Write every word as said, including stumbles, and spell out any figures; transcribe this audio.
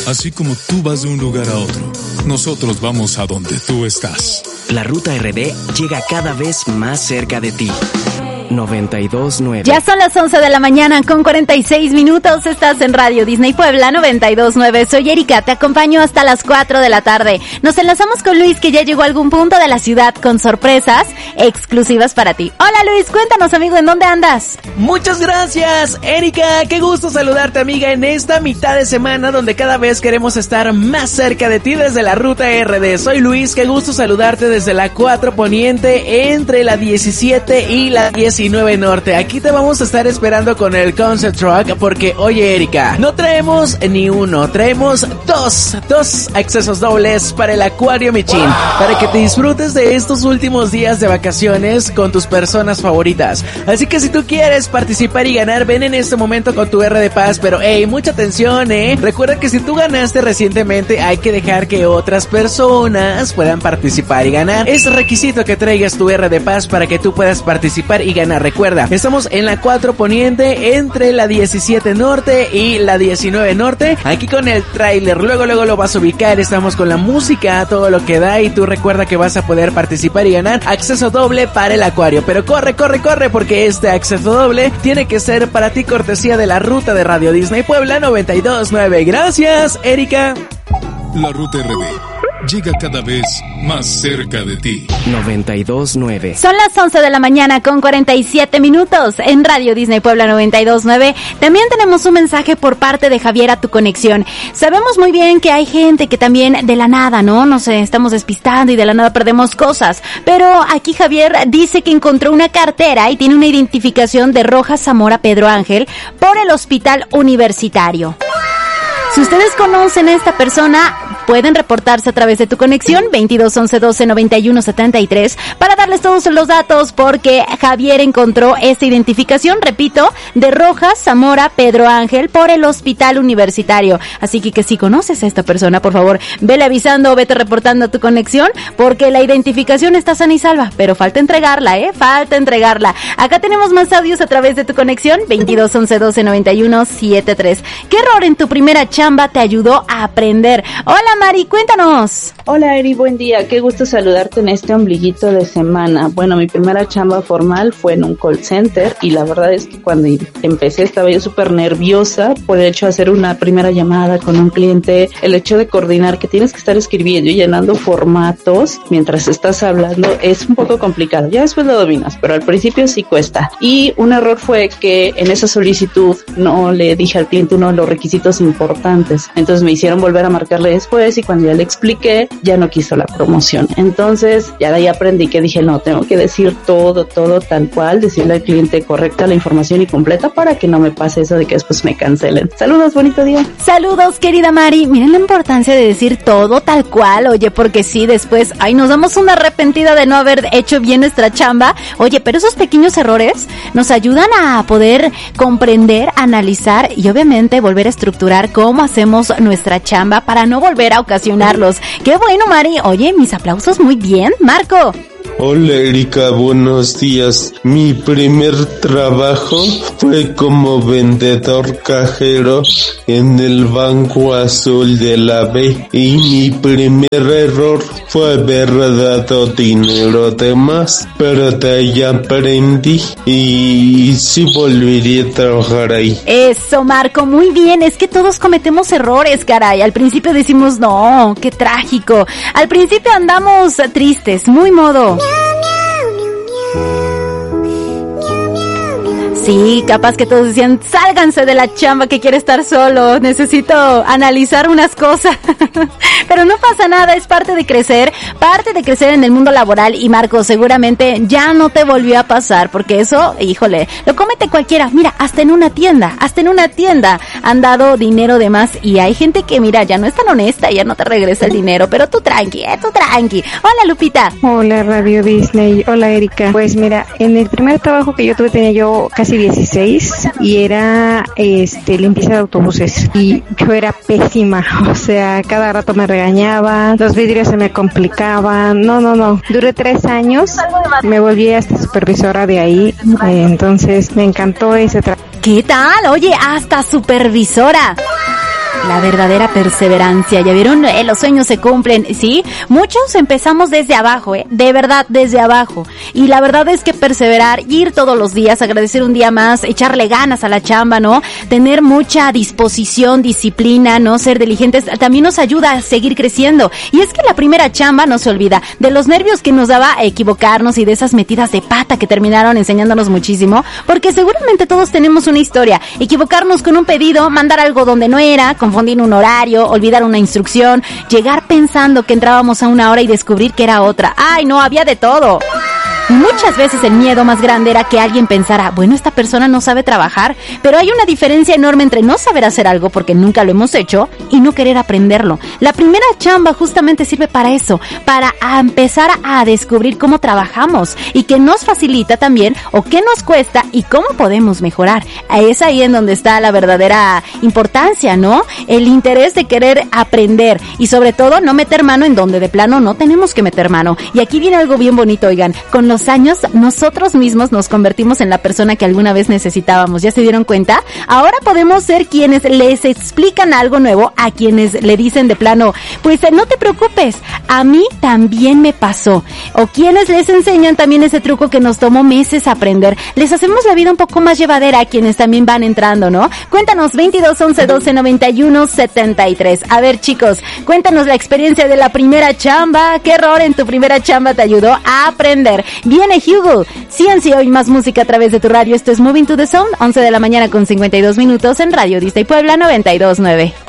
Así como tú vas de un lugar a otro, nosotros vamos a donde tú estás. La Ruta R D llega cada vez más cerca de ti. noventa y dos nueve. Ya son las once de la mañana con cuarenta y seis minutos. Estás en Radio Disney Puebla noventa y dos nueve. Soy Erika, te acompaño hasta las cuatro de la tarde. Nos enlazamos con Luis, que ya llegó a algún punto de la ciudad con sorpresas exclusivas para ti. Hola Luis, cuéntanos amigo, ¿en dónde andas? Muchas gracias, Erika. Qué gusto saludarte, amiga, en esta mitad de semana donde cada vez queremos estar más cerca de ti desde la Ruta R D. Soy Luis, qué gusto saludarte desde la cuatro Poniente entre la diecisiete y la diecinueve Norte. Aquí te vamos a estar esperando con el Concept Truck porque, oye, Erika, no traemos ni uno, traemos dos, dos accesos dobles para el Acuario Michin, wow, para que te disfrutes de estos últimos días de vacaciones con tus personas favoritas. Así que si tú quieres participar y ganar, ven en este momento con tu R de Paz, pero hey, mucha atención, eh. Recuerda que si tú ganaste recientemente, hay que dejar que otras personas puedan participar y ganar. Es requisito que traigas tu R de Paz para que tú puedas participar y ganar. Recuerda, estamos en la cuatro Poniente entre la diecisiete Norte y la diecinueve Norte. Aquí con el tráiler, luego luego lo vas a ubicar. Estamos con la música, todo lo que da, y tú recuerda que vas a poder participar y ganar acceso doble para el acuario. Pero corre, corre, corre, porque este acceso doble tiene que ser para ti, cortesía de la Ruta de Radio Disney Puebla noventa y dos nueve. Gracias, Erika. La Ruta R D llega cada vez más cerca de ti. noventa y dos nueve. Son las once de la mañana con cuarenta y siete minutos en Radio Disney Puebla noventa y dos nueve. También tenemos un mensaje por parte de Javier a tu conexión. Sabemos muy bien que hay gente que también de la nada, ¿no? Nos estamos despistando y de la nada perdemos cosas. Pero aquí Javier dice que encontró una cartera y tiene una identificación de Rojas Zamora Pedro Ángel por el Hospital Universitario. Si ustedes conocen a esta persona, pueden reportarse a través de tu conexión veintidós once doce noventa y uno setenta y tres para darles todos los datos, porque Javier encontró esta identificación, repito, de Rojas Zamora Pedro Ángel por el Hospital Universitario. Así que, que si conoces a esta persona, por favor, vele avisando o vete reportando a tu conexión, porque la identificación está sana y salva, pero falta entregarla, ¿eh? Falta entregarla. Acá tenemos más audios a través de tu conexión veintidós once doce noventa y uno setenta y tres. ¿Qué error en tu primera chamba te ayudó a aprender? Hola Mari, cuéntanos. Hola Eri, buen día, qué gusto saludarte en este ombliguito de semana. Bueno, mi primera chamba formal fue en un call center y la verdad es que cuando empecé estaba yo súper nerviosa por el hecho de hacer una primera llamada con un cliente, el hecho de coordinar que tienes que estar escribiendo y llenando formatos mientras estás hablando es un poco complicado. Ya después lo dominas, pero al principio sí cuesta. Y un error fue que en esa solicitud no le dije al cliente uno de los requisitos importantes. Entonces me hicieron volver a marcarle después y cuando ya le expliqué, ya no quiso la promoción. Entonces ya de ahí aprendí que dije, no, tengo que decir todo, todo tal cual, decirle al cliente correcta la información y completa para que no me pase eso de que después me cancelen. Saludos, bonito día. Saludos, querida Mari. Miren la importancia de decir todo tal cual, oye, porque sí, después, ay, nos damos una arrepentida de no haber hecho bien nuestra chamba. Oye, pero esos pequeños errores nos ayudan a poder comprender, analizar y obviamente volver a estructurar cómo hacemos nuestra chamba para no volver a ocasionarlos. ¡Qué bueno, Mari! Oye, mis aplausos, muy bien. Marco. Hola Erika, buenos días. Mi primer trabajo fue como vendedor cajero en el Banco Azul de la B y mi primer error fue haber dado dinero de más, pero de ahí aprendí y sí volvería a trabajar ahí. Eso, Marco, muy bien. Es que todos cometemos errores, caray. Al principio decimos, no, qué trágico. Al principio andamos tristes, muy modo. Sí, capaz que todos decían, sálganse de la chamba que quiere estar solo, necesito analizar unas cosas. Pero no pasa nada, es parte de crecer, parte de crecer en el mundo laboral. Y Marco, seguramente ya no te volvió a pasar, porque eso, híjole, lo comete cualquiera. Mira, hasta en una tienda, hasta en una tienda han dado dinero de más y hay gente que, mira, ya no es tan honesta, ya no te regresa el dinero, pero tú tranqui, eh, tú tranqui. Hola, Lupita. Hola, Radio Disney. Hola, Erika. Pues mira, en el primer trabajo que yo tuve tenía yo casi dieciséis y era este limpieza de autobuses y yo era pésima, o sea, cada rato me regañaban, los vidrios se me complicaban, no, no, no, duré tres años, me volví hasta supervisora de ahí, eh, entonces me encantó ese trabajo. ¿Qué tal? Oye, hasta supervisora. La verdadera perseverancia. ¿Ya vieron? Eh, los sueños se cumplen, ¿sí? Muchos empezamos desde abajo, ¿eh? De verdad, desde abajo. Y la verdad es que perseverar, ir todos los días, agradecer un día más, echarle ganas a la chamba, ¿no? Tener mucha disposición, disciplina, ¿no? Ser diligentes, también nos ayuda a seguir creciendo. Y es que la primera chamba, no se olvida, de los nervios que nos daba equivocarnos y de esas metidas de pata que terminaron enseñándonos muchísimo, porque seguramente todos tenemos una historia. Equivocarnos con un pedido, mandar algo donde no era, confundir un horario, olvidar una instrucción, llegar pensando que entrábamos a una hora y descubrir que era otra. ¡Ay, no! Había de todo. Muchas veces el miedo más grande era que alguien pensara, bueno, esta persona no sabe trabajar, pero hay una diferencia enorme entre no saber hacer algo porque nunca lo hemos hecho y no querer aprenderlo. La primera chamba justamente sirve para eso, para empezar a descubrir cómo trabajamos y qué nos facilita también o qué nos cuesta y cómo podemos mejorar. Es ahí en donde está la verdadera importancia, ¿no? El interés de querer aprender y sobre todo no meter mano en donde de plano no tenemos que meter mano. Y aquí viene algo bien bonito, oigan, con los años nosotros mismos nos convertimos en la persona que alguna vez necesitábamos. ¿Ya se dieron cuenta? Ahora podemos ser quienes les explican algo nuevo a quienes le dicen de plano, pues no te preocupes, a mí también me pasó. O quienes les enseñan también ese truco que nos tomó meses aprender. Les hacemos la vida un poco más llevadera a quienes también van entrando, ¿no? Cuéntanos veintidós once doce noventa y uno setenta y tres. A ver, chicos, cuéntanos la experiencia de la primera chamba. ¿Qué error en tu primera chamba te ayudó a aprender? Viene Hugo. Ciencia hoy más música a través de tu radio. Esto es Moving to the Sound, once de la mañana con cincuenta y dos minutos en Radio Disney Puebla noventa y dos nueve.